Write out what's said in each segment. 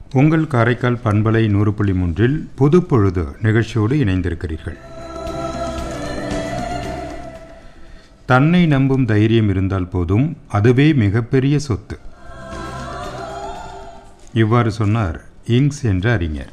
உங்கள் காரைக்கால் பண்பலை 100.3 புதுப்பொழுது நிகழ்ச்சியோடு இணைந்திருக்கிறீர்கள். தன்னை நம்பும் தைரியம் இருந்தால் போதும், அதுவே மிகப்பெரிய சொத்து. இவ்வாறு சொன்னார் இங்ஸ் என்ற அறிஞர்.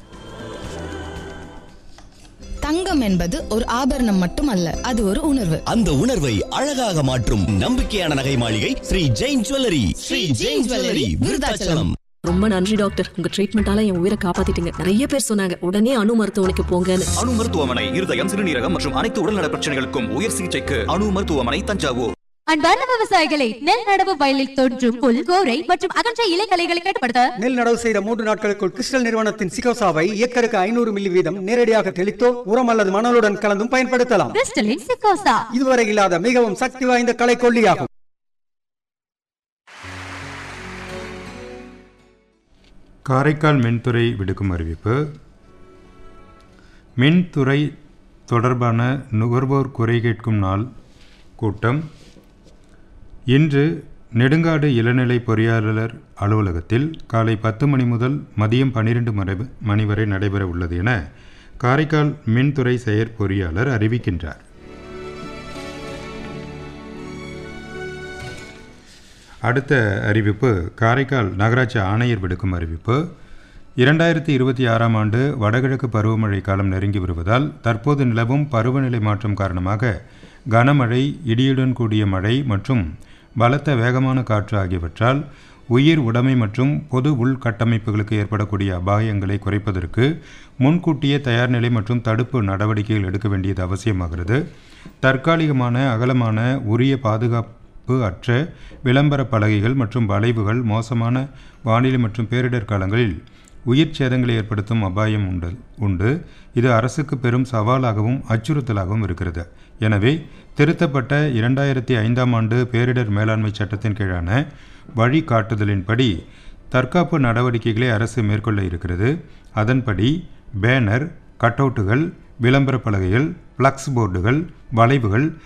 தங்கம் என்பது ஒரு ஆபரணம் மட்டுமல்ல, அது ஒரு உணர்வு. அந்த உணர்வை அழகாக மாற்றும் நம்பிக்கையான நகை மாளிகை ஸ்ரீ ஜெயின் ஜுவல்லரி. ஸ்ரீ ஜெயின் ஜுவல்லரி, விருத்தாச்சலம். ரொம்ப நன்றி டாக்டர், உங்க ட்ரீட்மெண்டால என் உயிரை காப்பாத்திட்டீங்க. நிறைய பேர் சொன்னாங்க உடனே அணு மருத்துவமனைக்கு போங்கன்னு. அணு மருத்துவமனை இருதயம், சிறுநீரகம் மற்றும் அனைத்து உடல்நல பிரச்சனைகளுக்கும் உயர் சிகிச்சைக்கு அணு மருத்துவமனை, தஞ்சாவூர். அன்பார்ந்த விவசாயிகளை, நெல் நடவு வயலில் தோன்றும் புல், கோரை மற்றும் அகன்ற இலைகளை கட்டுப்படுத்த நெல் நடவு செய்த 3 நாட்களுக்குள் கிறிஸ்டல் நிறுவனத்தின் சிகோசாவை ஏக்கருக்கு 500 மில்லி வீதம் நேரடியாக தெளித்தோ உரம் அல்லது மணலுடன் கலந்தும் பயன்படுத்தலாம். கிறிஸ்டலின் சிகோசா இதுவரை இல்லாத மிகவும் சக்தி வாய்ந்த களைக்கொல்லியாகும். காரைக்கால் மின்துறை விடுக்கும் அறிவிப்பு. மின்துறை தொடர்பான நுகர்வோர் குறை கேட்கும் நாள் கூட்டம் இன்று நெடுங்காடு இளநிலை பொறியாளர் அலுவலகத்தில் காலை 10 மணி முதல் மதியம் 12 மணி வரை நடைபெற உள்ளது என காரைக்கால் மின்துறை செயற்பொறியாளர் அறிவிக்கின்றார். அடுத்த அறிவிப்பு காரைக்கால் நகராட்சி ஆணையர் விடுக்கும் அறிவிப்பு. 2026ஆம் ஆண்டு வடகிழக்கு பருவமழை காலம் நெருங்கி வருவதால் தற்போது நிலவும் பருவநிலை மாற்றம் காரணமாக கனமழை, இடியுடன் கூடிய மழை மற்றும் பலத்த வேகமான காற்று ஆகியவற்றால் உயிர், உடைமை மற்றும் பொது உள்கட்டமைப்புகளுக்கு ஏற்படக்கூடிய அபாயங்களை குறைப்பதற்கு முன்கூட்டிய தயார்நிலை மற்றும் தடுப்பு நடவடிக்கைகள் எடுக்க வேண்டியது அவசியமாகிறது. தற்காலிகமான, அகலமான, உரிய பாதுகாப்பு அற்ற விளம்பர பலகைகள் மற்றும் வளைவுகள் மோசமான வானிலை மற்றும் பேரிடர் காலங்களில் உயிர் சேதங்களை ஏற்படுத்தும் அபாயம் உண்டு. இது அரசுக்கு பெரும் சவாலாகவும் அச்சுறுத்தலாகவும் இருக்கிறது. எனவே திருத்தப்பட்ட 2005ஆம் ஆண்டு பேரிடர் மேலாண்மை சட்டத்தின் கீழான வழிகாட்டுதலின்படி தற்காப்பு நடவடிக்கைகளை அரசு மேற்கொள்ள இருக்கிறது. அதன்படி பேனர், கட்டவுட்டுகள், விளம்பர பலகைகள், பிளக்ஸ் போர்டுகள், வளைவுகள்